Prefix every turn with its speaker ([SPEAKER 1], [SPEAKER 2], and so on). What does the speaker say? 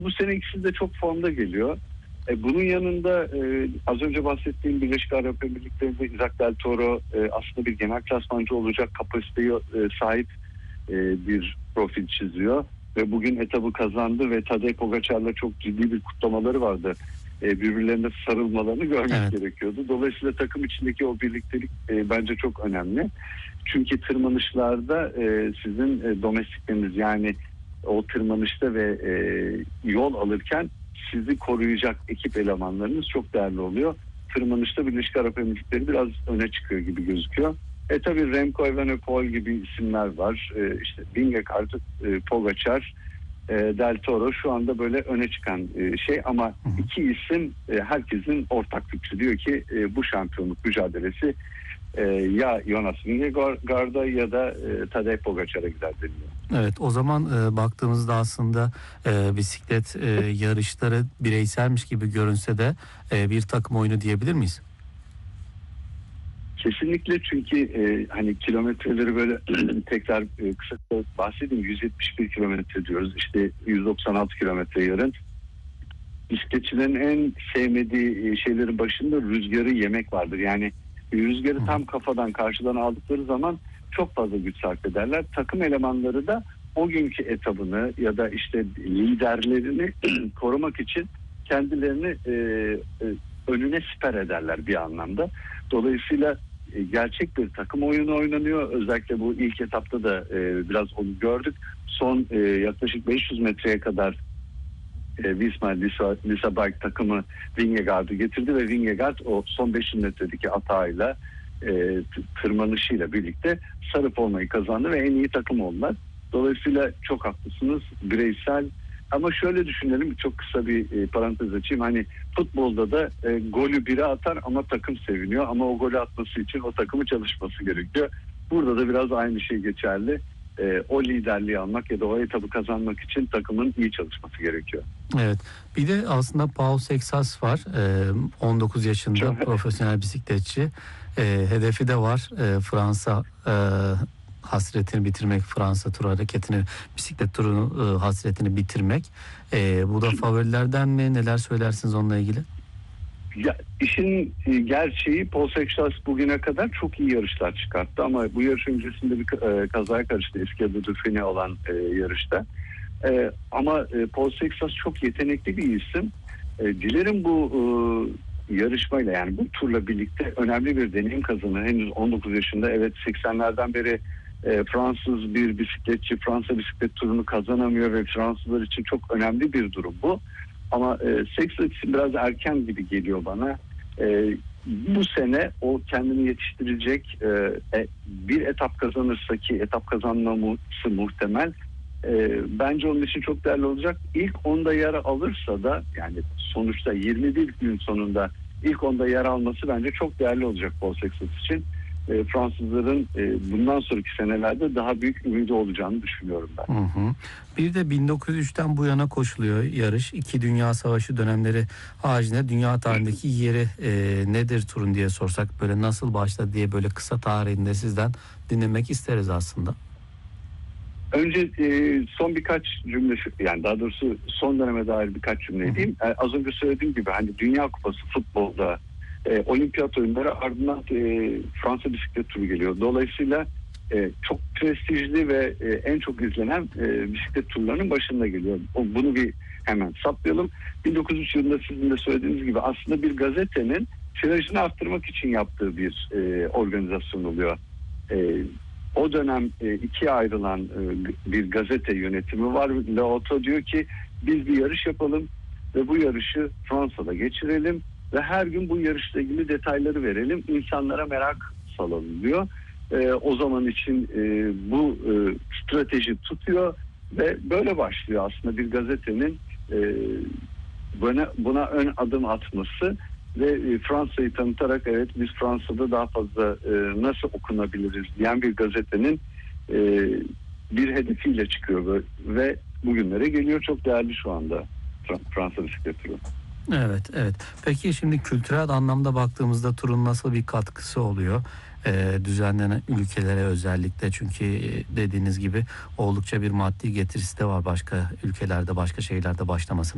[SPEAKER 1] Bu sene ikisi de çok formda geliyor. Bunun yanında az önce bahsettiğim Birleşik Arap Emirlikleri'nde Isaac Del Toro aslında bir genel klasmancı olacak kapasiteye sahip bir profil çiziyor. Ve bugün etabı kazandı ve Tadej Pogacar'la çok ciddi bir kutlamaları vardı. Birbirlerine sarılmalarını görmek gerekiyordu. Dolayısıyla takım içindeki o birliktelik bence çok önemli. Çünkü tırmanışlarda sizin domestikleriniz, yani o tırmanışta ve yol alırken sizi koruyacak ekip elemanlarınız çok değerli oluyor. Tırmanışta Birleşik Arap Emirlikleri biraz öne çıkıyor gibi gözüküyor. Tabii Remco Evenepoel gibi isimler var. İşte Vingegaard, Pogacar, Del Toro şu anda böyle öne çıkan şey, ama iki isim herkesin ortak fikri, diyor ki bu şampiyonluk mücadelesi ya Jonas Vingegaard'a ya da Tadej Pogacar'a gider deniliyor.
[SPEAKER 2] Evet, o zaman baktığımızda aslında bisiklet yarışları bireyselmiş gibi görünse de bir takım oyunu diyebilir miyiz?
[SPEAKER 1] Kesinlikle, çünkü hani kilometreleri böyle tekrar kısa bahsedeyim. 171 kilometre diyoruz. İşte 196 kilometre yarın. Bisikletçilerin en sevmediği şeylerin başında rüzgarı yemek vardır. Yani rüzgarı tam kafadan, karşıdan aldıkları zaman çok fazla güç sarf ederler. Takım elemanları da o günkü etabını ya da işte liderlerini korumak için kendilerini önüne siper ederler bir anlamda. Dolayısıyla gerçek bir takım oyunu oynanıyor. Özellikle bu ilk etapta da biraz onu gördük. Son yaklaşık 500 metreye kadar Visma-Lease Bike takımı Vingegaard'ı getirdi ve Vingegaard o son 500 metredeki atağıyla tırmanışıyla birlikte sarı formayı kazandı ve en iyi takım oldular. Dolayısıyla çok haklısınız, bireysel. Ama şöyle düşünelim, çok kısa bir parantez açayım. Hani futbolda da golü biri atar ama takım seviniyor, ama o golü atması için o takımı çalışması gerekiyor. Burada da biraz aynı şey geçerli. O liderliği almak ya da o etabı kazanmak için takımın iyi çalışması gerekiyor.
[SPEAKER 2] Evet. Bir de aslında Paul Sexas var. 19 yaşında profesyonel bisikletçi. Hedefi de var. Fransa hasretini bitirmek, Fransa turu hareketini, bisiklet turunu hasretini bitirmek. Bu da favorilerden mi? Neler söylersiniz onunla ilgili?
[SPEAKER 1] Ya, işin gerçeği, Paul Sexas bugüne kadar çok iyi yarışlar çıkarttı, ama bu yarış öncesinde bir kazaya karıştı, eski adı Dauphiné olan yarışta. Ama Paul Sexas çok yetenekli bir isim. Dilerim bu yarışmayla, yani bu turla birlikte önemli bir deneyim kazanır. Henüz 19 yaşında, evet 80'lerden beri Fransız bir bisikletçi Fransa bisiklet turunu kazanamıyor ve Fransızlar için çok önemli bir durum bu. Ama Sexas için biraz erken gibi geliyor bana. Bu sene o kendini yetiştirecek, bir etap kazanırsa, ki etap kazanması muhtemel, bence onun için çok değerli olacak. İlk onda yer alırsa da, yani sonuçta 21 gün sonunda ilk onda yer alması bence çok değerli olacak Paul Sexas için. Fransızların bundan sonraki senelerde daha büyük ümidi olacağını düşünüyorum ben.
[SPEAKER 2] Bir de 1903'ten bu yana koşuluyor yarış. İki Dünya Savaşı dönemleri haricinde dünya tarihindeki yeri nedir turun diye sorsak, böyle nasıl başladı diye böyle kısa tarihinde sizden dinlemek isteriz aslında.
[SPEAKER 1] Önce son birkaç cümle, yani daha doğrusu son döneme dair birkaç cümle edeyim. Az önce söylediğim gibi hani Dünya Kupası futbolda, olimpiyat oyunları, ardından Fransa bisiklet turu geliyor. Dolayısıyla çok prestijli ve en çok izlenen bisiklet turlarının başında geliyor. Bunu bir hemen saptayalım. 1903 yılında sizin de söylediğiniz gibi aslında bir gazetenin tirajını arttırmak için yaptığı bir organizasyon oluyor. O dönem ikiye ayrılan bir gazete yönetimi var. Le Auto diyor ki biz bir yarış yapalım ve bu yarışı Fransa'da geçirelim ve her gün bu yarışla ilgili detayları verelim, insanlara merak salalım diyor. O zaman için bu strateji tutuyor ve böyle başlıyor aslında bir gazetenin buna ön adım atması ve Fransa'yı tanıtarak, evet biz Fransa'da daha fazla nasıl okunabiliriz diyen bir gazetenin bir hedefiyle çıkıyor ve bugünlere geliyor. Çok değerli şu anda Fransa bisiklet turu.
[SPEAKER 2] Evet. Peki şimdi kültürel anlamda baktığımızda turun nasıl bir katkısı oluyor? Düzenlenen ülkelere özellikle, çünkü dediğiniz gibi oldukça bir maddi getirisi de var başka ülkelerde, başka şehirlerde başlamasının.